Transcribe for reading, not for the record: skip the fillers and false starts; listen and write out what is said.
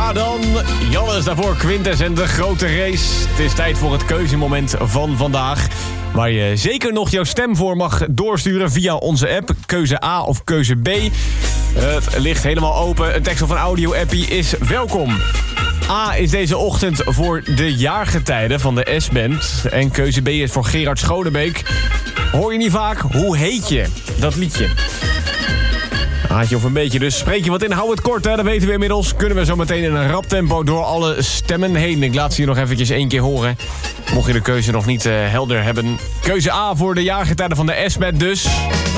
Maar dan, Jannes daarvoor, Quintes en de grote race. Het is tijd voor het keuzemoment van vandaag. Waar je zeker nog jouw stem voor mag doorsturen via onze app. Keuze A of keuze B. Het ligt helemaal open. Een tekst of een audio-appie is welkom. A is deze ochtend voor de jaargetijden van de S-band. En keuze B is voor Gerard Schonebeek. Hoor je niet vaak, hoe heet je? Dat liedje. Haatje of een beetje, dus spreek je wat in, hou het kort, hè? Dat weten we inmiddels. Kunnen we zo meteen in een rap tempo door alle stemmen heen. Ik laat ze je nog eventjes 1 keer horen. Mocht je de keuze nog niet helder hebben. Keuze A voor de jaargetijden van de S-band dus.